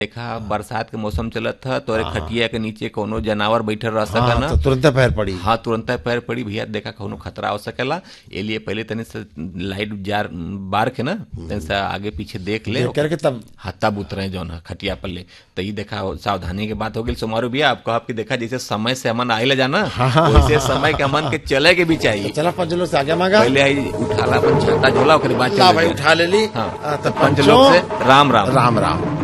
देखा बरसात के मौसम चलत था, तोरे खटिया के नीचे कोनो जानवर बैठल रह सका ना, तो तुरंत पैर पड़ी। हाँ तुरंत पैर पड़ी भैया, देखा कोनो खतरा हो सकेला। ए लिए पहले तनी से लाइट जार बार के ना तनी से आगे पीछे देख ले करके तब हाँ तब उतरे जौन है खटिया पर ले। तो ये देखा सावधानी के बात हो गई सोमारू भैया। आप कहा कि देखा जैसे समय से अमन आए जाना वैसे समय के अमन के चले के भी चाहिए। चला पंच लोग से आगे मांगा, पहले आई उठाला अपन छाता झोला, ओकरे बाद भाई उठा ले ली। हाँ पंच लोग से राम राम राम राम।